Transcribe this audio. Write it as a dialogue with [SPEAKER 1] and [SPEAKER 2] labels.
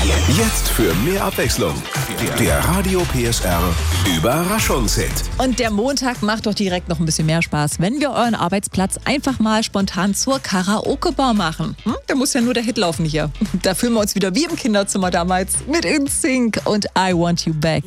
[SPEAKER 1] Jetzt für mehr Abwechslung. Der Radio PSR Überraschungshit.
[SPEAKER 2] Und der Montag macht doch direkt noch ein bisschen mehr Spaß, wenn wir euren Arbeitsplatz einfach mal spontan zur Karaoke-Bar machen. Da muss ja nur der Hit laufen hier. Da fühlen wir uns wieder wie im Kinderzimmer damals mit InSync und I Want You Back.